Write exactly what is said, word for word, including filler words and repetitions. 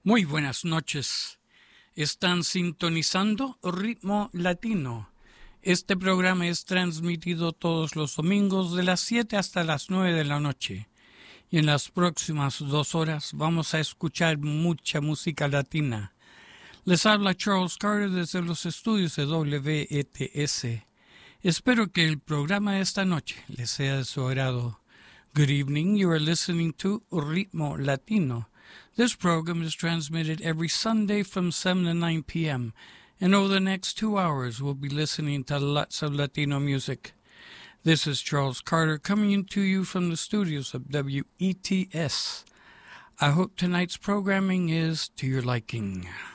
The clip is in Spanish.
Muy buenas noches. Están sintonizando Ritmo Latino. Este programa es transmitido todos los domingos de las siete hasta las nueve de la noche. Y en las próximas dos horas vamos a escuchar mucha música latina. Les habla Charles Carter desde los estudios de W E T S. Espero que el programa de esta noche les sea de su agrado. Good evening, you are listening to Ritmo Latino. This program is transmitted every Sunday from seven to nine p.m. And over the next two hours, we'll be listening to lots of Latino music. This is Charles Carter coming to you from the studios of W E T S. I hope tonight's programming is to your liking.